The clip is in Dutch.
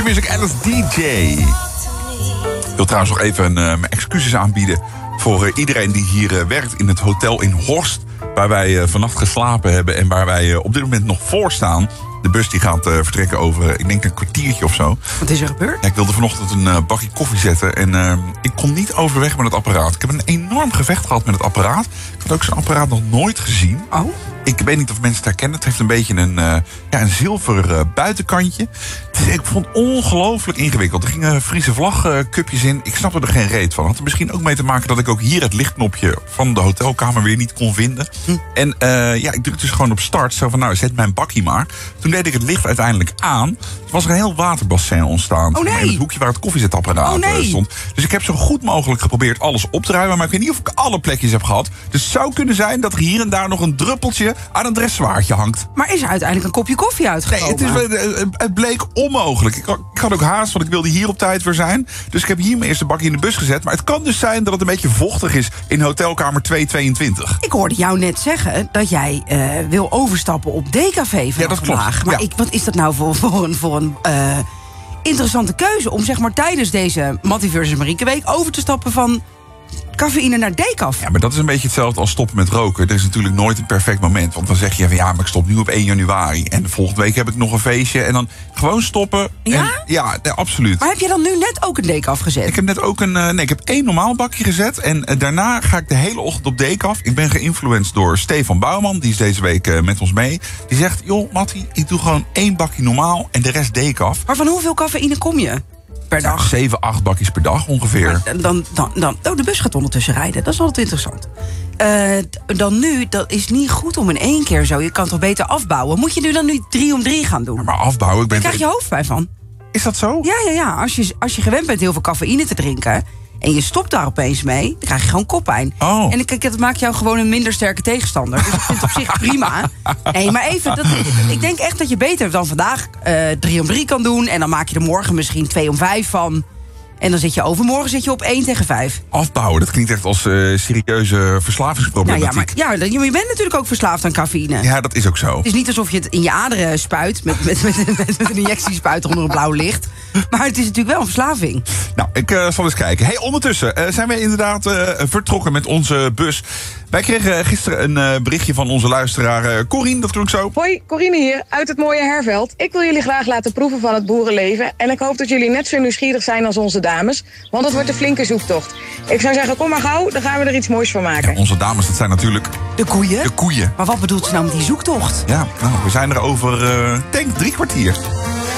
Music, Alice DJ. Ik wil trouwens nog even mijn excuses aanbieden voor iedereen die hier werkt in het hotel in Horst, waar wij vannacht geslapen hebben en waar wij op dit moment nog voor staan. De bus die gaat vertrekken over, ik denk een kwartiertje of zo. Wat is er gebeurd? Ja, ik wilde vanochtend een bakje koffie zetten en ik kon niet overweg met het apparaat. Ik heb een enorm gevecht gehad met het apparaat. Ik had ook zo'n apparaat nog nooit gezien. Oh. Ik weet niet of mensen het herkennen. Het heeft een beetje een zilver buitenkantje. Ik vond het ongelooflijk ingewikkeld. Er gingen Friese vlagcupjes in. Ik snapte er geen reet van. Had er misschien ook mee te maken dat ik ook hier het lichtknopje van de hotelkamer weer niet kon vinden. En ik drukte dus gewoon op start. Zo van, nou, zet mijn bakkie maar. Toen deed ik het licht uiteindelijk aan. Er was er een heel waterbassin ontstaan. Oh, nee. In het hoekje waar het koffiezetapparaat stond. Dus ik heb zo goed mogelijk geprobeerd alles op te ruimen. Maar ik weet niet of ik alle plekjes heb gehad. Dus het zou kunnen zijn dat er hier en daar nog een druppeltje aan een dressoirtje hangt. Maar is er uiteindelijk een kopje koffie uitgekomen? Nee, het bleek onmogelijk. Ik had ook haast, want ik wilde hier op tijd weer zijn. Dus ik heb hier mijn eerste bakje in de bus gezet. Maar het kan dus zijn dat het een beetje vochtig is in hotelkamer 222. Ik hoorde jou net zeggen dat jij wil overstappen op Decafé vanaf vandaag. Maar wat is dat nou voor een interessante keuze om zeg maar tijdens deze Mattie versus Marieke week over te stappen van cafeïne naar decaf? Ja, maar dat is een beetje hetzelfde als stoppen met roken. Er is natuurlijk nooit een perfect moment. Want dan zeg je van ja, maar ik stop nu op 1 januari. En de volgende week heb ik nog een feestje. En dan gewoon stoppen. Ja? En, absoluut. Maar heb je dan nu net ook een decaf gezet? Ik heb net ook ik heb 1 normaal bakje gezet. En daarna ga ik de hele ochtend op decaf. Ik ben geïnfluenced door Stefan Bouwman. Die is deze week met ons mee. Die zegt, joh Mattie, ik doe gewoon 1 bakje normaal en de rest decaf. Maar van hoeveel cafeïne kom je per dag? 7, 8 bakjes per dag ongeveer. De bus gaat ondertussen rijden. Dat is altijd interessant. Dan nu, dat is niet goed om in 1 keer zo. Je kan toch beter afbouwen? Moet je nu dan 3 om 3 gaan doen? Maar afbouwen, Daar krijg je hoofdpijn van. Is dat zo? Ja. Als je gewend bent heel veel cafeïne te drinken en je stopt daar opeens mee, dan krijg je gewoon koppijn. Oh. En dat maakt jou gewoon een minder sterke tegenstander. Dus ik vind het op zich prima. Nee, maar even, ik denk echt dat je beter dan vandaag 3 om 3 kan doen. En dan maak je er morgen misschien 2 om 5 van. En dan overmorgen op 1 tegen 5. Afbouwen, dat klinkt echt als serieuze verslavingsproblematiek. Je bent natuurlijk ook verslaafd aan cafeïne. Ja, dat is ook zo. Het is niet alsof je het in je aderen spuit met een injectiespuit onder een blauw licht. Maar het is natuurlijk wel een verslaving. Nou, ik zal eens kijken. Hey, ondertussen zijn we inderdaad vertrokken met onze bus. Wij kregen gisteren een berichtje van onze luisteraar Corine, dat klonk zo. Hoi, Corine hier, uit het mooie Herveld. Ik wil jullie graag laten proeven van het boerenleven. En ik hoop dat jullie net zo nieuwsgierig zijn als onze dames. Want het wordt een flinke zoektocht. Ik zou zeggen, kom maar gauw, dan gaan we er iets moois van maken. Ja, onze dames, dat zijn natuurlijk de koeien. De koeien. Maar wat bedoelt ze nou met die zoektocht? Ja, nou, we zijn er over, denk 3 kwartier.